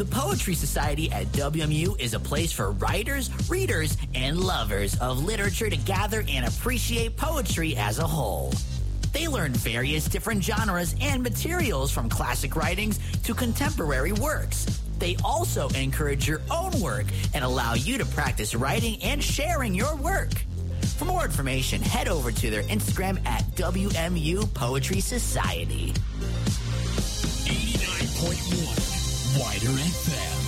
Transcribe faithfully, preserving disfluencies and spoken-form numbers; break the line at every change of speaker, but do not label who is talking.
The Poetry Society at W M U is a place for writers, readers, and lovers of literature to gather and appreciate poetry as a whole. They learn various different genres and materials from classic writings to contemporary works. They also encourage your own work and allow you to practice writing and sharing your work. For more information, head over to their Instagram at W M U Poetry Society.
eighty-nine point one Wider F M.